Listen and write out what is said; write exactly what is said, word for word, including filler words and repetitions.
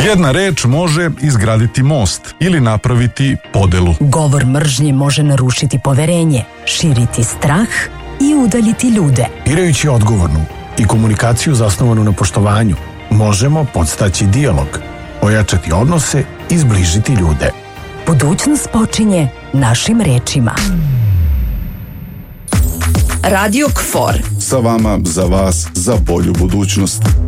Jedna reč može izgraditi most ili napraviti podelu. Govor mržnje može narušiti poverenje, širiti strah i udaljiti ljude. Birajući odgovornu i komunikaciju zasnovanu na poštovanju, možemo podstaći dijalog, ojačati odnose i zbližiti ljude. Budućnost počinje našim rečima. Radio K F O R. Sa vama, za vas, za bolju budućnost.